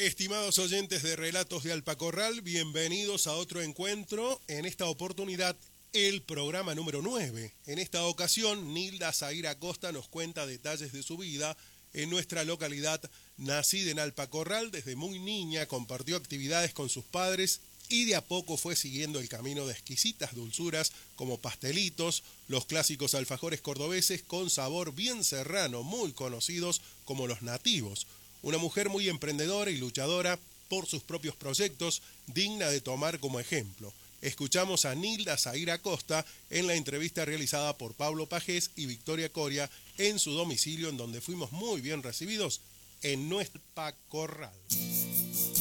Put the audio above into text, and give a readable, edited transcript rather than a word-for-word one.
Estimados oyentes de Relatos de Alpacorral, bienvenidos a otro encuentro. En esta oportunidad, el programa número 9. En esta ocasión, Nilda Zaira Costa nos cuenta detalles de su vida en nuestra localidad. Nacida en Alpacorral, desde muy niña compartió actividades con sus padres y de a poco fue siguiendo el camino de exquisitas dulzuras como pastelitos, los clásicos alfajores cordobeses con sabor bien serrano, muy conocidos como los nativos. Una mujer muy emprendedora y luchadora por sus propios proyectos, digna de tomar como ejemplo. Escuchamos a Nilda Zaira Costa en la entrevista realizada por Pablo Pajés y Victoria Coria en su domicilio, en donde fuimos muy bien recibidos en nuestro Alpacorral.